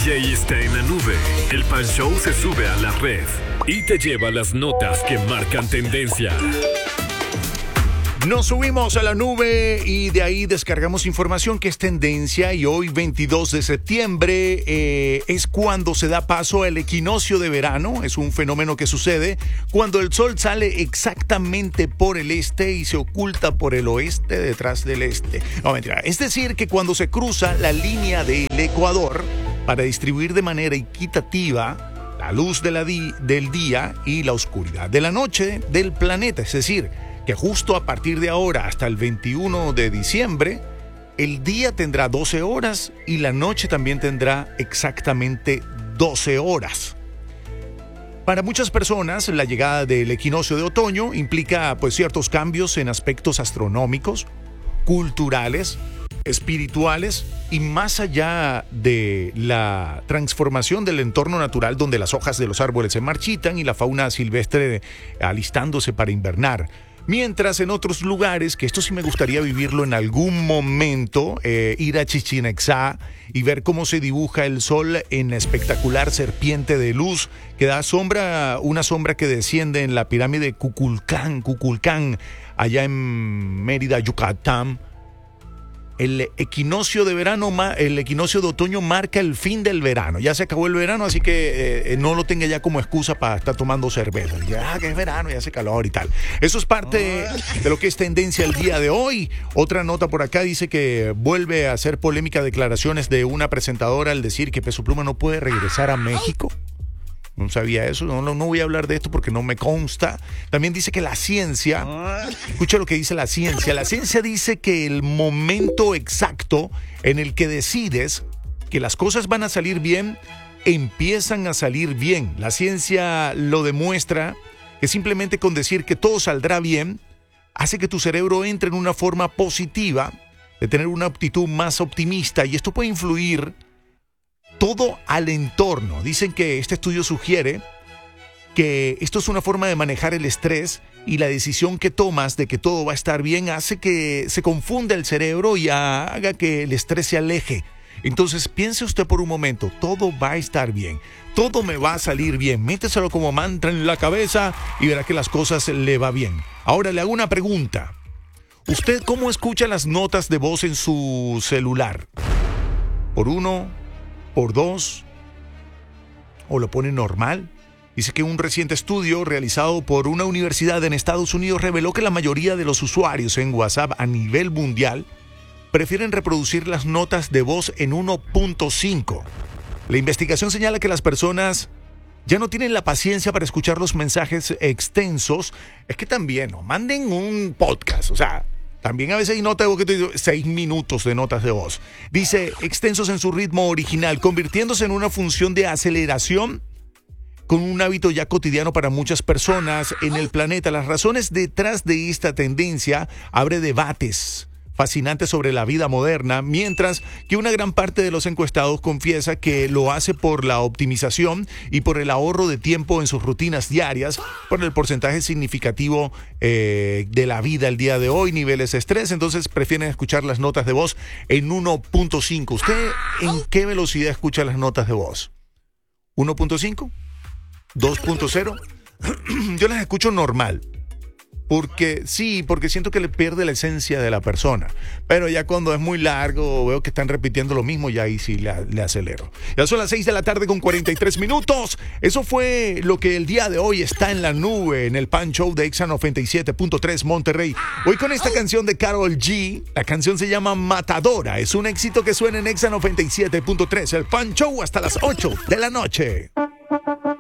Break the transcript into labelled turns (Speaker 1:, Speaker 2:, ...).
Speaker 1: DJ está en la nube. El Pan Show se sube a la red y te lleva las notas que marcan tendencia.
Speaker 2: Nos subimos a la nube y de ahí descargamos información que es tendencia, y hoy 22 de septiembre es cuando se da paso al equinoccio de verano. Es un fenómeno que sucede cuando el sol sale exactamente por el este y se oculta por el oeste detrás del este. No, mentira. Es decir, que cuando se cruza la línea del ecuador para distribuir de manera equitativa la luz del día y la oscuridad de la noche del planeta. Es decir, que justo a partir de ahora hasta el 21 de diciembre, el día tendrá 12 horas y la noche también tendrá exactamente 12 horas. Para muchas personas, la llegada del equinoccio de otoño implica pues ciertos cambios en aspectos astronómicos, culturales, espirituales y más allá de la transformación del entorno natural donde las hojas de los árboles se marchitan y la fauna silvestre alistándose para invernar. Mientras en otros lugares, que esto sí me gustaría vivirlo en algún momento, ir a Chichén Itzá y ver cómo se dibuja el sol en la espectacular serpiente de luz que da sombra, una sombra que desciende en la pirámide Kukulcán, allá en Mérida, Yucatán. El equinoccio de otoño marca el fin del verano. Ya se acabó el verano, así que no lo tenga ya como excusa para estar tomando cerveza. Ya que es verano, ya hace calor y tal. Eso es parte de lo que es tendencia el día de hoy. Otra nota por acá dice que vuelve a hacer polémica declaraciones de una presentadora al decir que Peso Pluma no puede regresar a México. No sabía eso, no voy a hablar de esto porque no me consta. También dice que la ciencia, escucha lo que dice la ciencia dice que el momento exacto en el que decides que las cosas van a salir bien, empiezan a salir bien. La ciencia lo demuestra, que simplemente con decir que todo saldrá bien, hace que tu cerebro entre en una forma positiva, de tener una actitud más optimista, y esto puede influir todo al entorno. Dicen que este estudio sugiere que esto es una forma de manejar el estrés, y la decisión que tomas de que todo va a estar bien hace que se confunda el cerebro y haga que el estrés se aleje. Entonces piense usted por un momento, todo va a estar bien, todo me va a salir bien, méteselo como mantra en la cabeza y verá que las cosas le va bien. Ahora le hago una pregunta. ¿Usted cómo escucha las notas de voz en su celular? ¿Por 1? ¿Por 2? ¿O lo pone normal? Dice que un reciente estudio realizado por una universidad en Estados Unidos reveló que la mayoría de los usuarios en WhatsApp a nivel mundial prefieren reproducir las notas de voz en 1.5. La investigación señala que las personas ya no tienen la paciencia para escuchar los mensajes extensos. Es que también, ¿no? Manden un podcast, o sea, también a veces hay notas de voz que te digo 6 minutos de notas de voz. Dice, extensos en su ritmo original, convirtiéndose en una función de aceleración con un hábito ya cotidiano para muchas personas en el planeta. Las razones detrás de esta tendencia abre debates fascinantes sobre la vida moderna, mientras que una gran parte de los encuestados confiesa que lo hace por la optimización y por el ahorro de tiempo en sus rutinas diarias, por el porcentaje significativo de la vida el día de hoy, niveles de estrés. Entonces prefieren escuchar las notas de voz en 1.5. ¿Usted en qué velocidad escucha las notas de voz? ¿1.5? ¿2.0? Yo las escucho normal. Porque siento que le pierde la esencia de la persona. Pero ya cuando es muy largo, veo que están repitiendo lo mismo, ya ahí sí le acelero. Ya son las 6 de la tarde con 43 minutos. Eso fue lo que el día de hoy está en la nube, en el Pan Show de Exa 97.3 Monterrey. Hoy con esta canción de Karol G. La canción se llama Matadora. Es un éxito que suena en Exa 97.3. El Pan Show hasta las 8 de la noche.